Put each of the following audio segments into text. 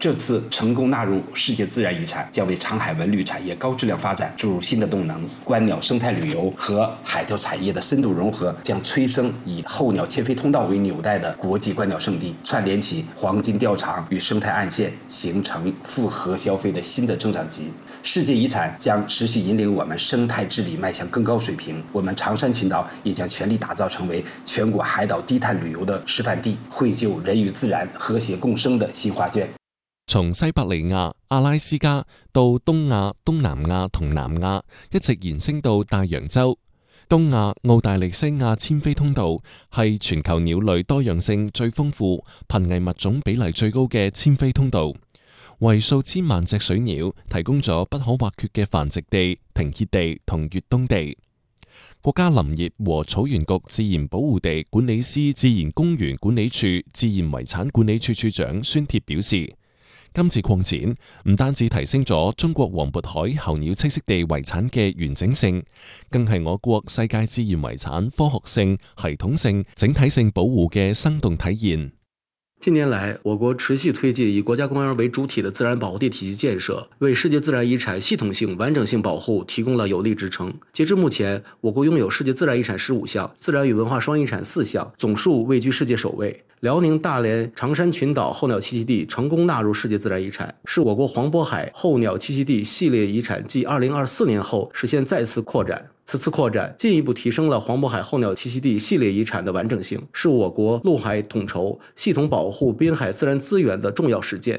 这次成功纳入世界自然遗产，将为长海文旅产业高质量发展注入新的动能。观鸟生态旅游和海钓产业的深度融合，将催生以候鸟迁飞通道为纽带的国际观鸟胜地，串联起黄金钓场与生态岸线，形成复合消费的新的增长极。世界遗产将持续引领我们生态治理迈向更高水平，我们长山群岛也将全力打造成为全国海岛低碳旅游的示範地，绘就人與自然和諧共生的新畫卷。 從西伯利亞、阿拉斯加到東亞、東南亞同南亞，一直延伸到大洋洲。東亞澳大利西亞遷飛通道係全球鳥類多樣性最豐富、瀕危物種比例最高嘅遷飛通道，為數千萬隻水鳥提供咗不可或缺嘅繁殖地、停歇地同越冬地。國家林業和草原局自然保護地管理司自然公園管理處自然遺產管理處處長孫鐵表示，今次擴展唔單止提升咗中國黃渤海候鳥棲息地遺產嘅完整性，更係我國世界自然遺產科學性、系統性、整體性保護嘅生動體現。 近年来，我国持续推进以国家公园为主体的自然保护地体系建设，为世界自然遗产系统性、完整性保护提供了有力支撑。截至目前，我国拥有世界自然遗产15项，自然与文化双遗产4项，总数位居世界首位。辽宁大连长山群岛候鸟栖息地成功纳入世界自然遗产，是我国黄渤海候鸟栖息地系列遗产继2024年后实现再次扩展。此次扩展进一步提升了黄渤海候鸟栖息地系列遗产的完整性，是我国陆海统筹、系統保護滨海自然資源的重要實踐。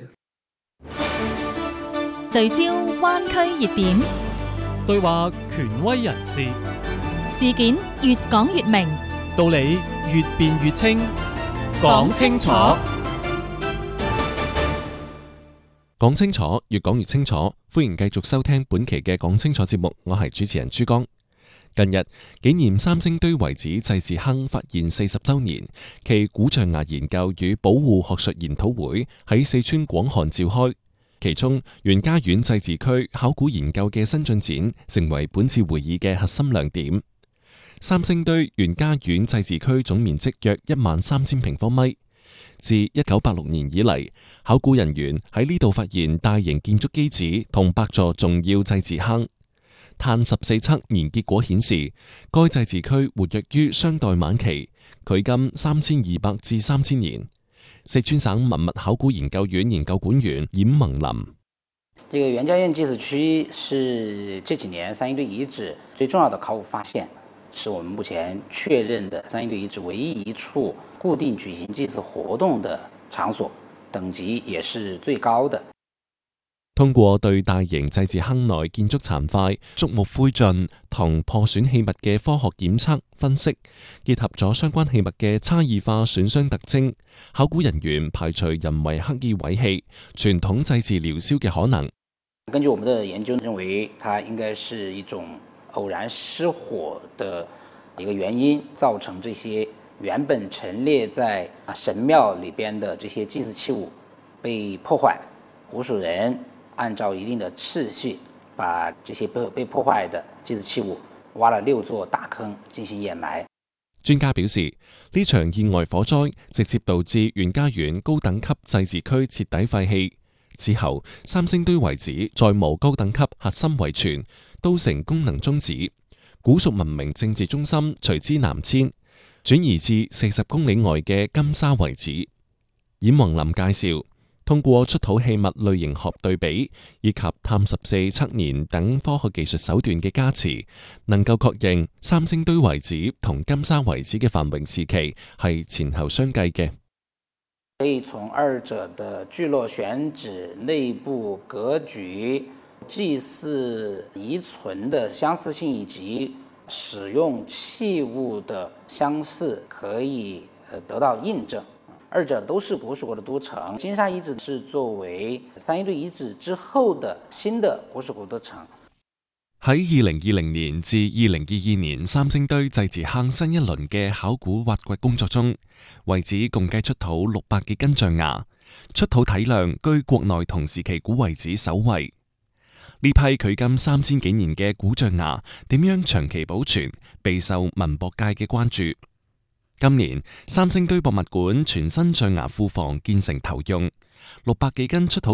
聚焦灣區熱點， 對話權威人士， 事件越講越明， 道理越辯越清，講清楚。 講清楚，越講越清楚。歡迎繼續收聽本期嘅講清楚節目，我係主持人朱江。近日紀念三星堆遺址祭祀坑發現40週年，其古象牙研究與保護學術研討會喺四川廣漢召開。其中袁家院祭祀區考古研究嘅新進展，成為本次會議嘅核心亮點。三星堆袁家院祭祀區總面積約13000平方米。自1986年以嚟，考古人員喺呢度發現大型建築基址同8座重要祭祀坑。碳14測年結果顯示，該祭祀區活躍於商代晚期，距今3200至3000年。四川省文物考古研究院研究管員嚴蒙林： 这个袁家院祭祀区是这几年三星堆遗址最重要的考古发现，是我们目前确认的三星堆遗址唯一一處固定舉行祭祀活動的場所，等級也是最高的。 通過對大型祭祀坑內建築殘塊、竹木灰燼同破損器物嘅科學檢測分析，結合咗相關器物嘅差異化損傷特徵，考古人員排除人為刻意毀棄、傳統祭祀燎燒嘅可能。 根據我們的研究認為，它應該是一種偶然失火的一個原因，造成這些原本陳列在神廟裏邊的這些祭祀器物被破壞，古蜀人按照一定的次序，把這些被破壞的祭祀器物挖了6座大坑進行掩埋。 專家表示，呢場意外火災直接導致袁家院高等級祭祀區徹底廢棄。之後，三星堆遺址再無高等級核心遺存，都城功能終止，古蜀文明政治中心隨之南遷，轉移至40公里外嘅金沙遺址。嚴蒙林介紹，通過出土器物類型學對比以及碳14測年等科學技術手段嘅加持，能夠確認三星堆遺址同金沙遺址嘅繁榮時期係前後相繼嘅。 可以從二者的聚落選址、內部格局、祭祀遺存的相似性以及使用器物的相似，可以得到印證。二者都是古蜀國的都城，金沙遺址是作為三星堆遺址之後的新的古蜀國都城。 喺2020年至2022年三星堆祭祀坑新一輪嘅考古挖掘工作中，遺址共計出土600幾斤象牙，出土體量居國內同時期古遺址首位。呢批距今3000幾年嘅古象牙點樣長期保存，備受文博界嘅關注。今年三星堆博物館全新象牙庫房建成投用，600幾斤出土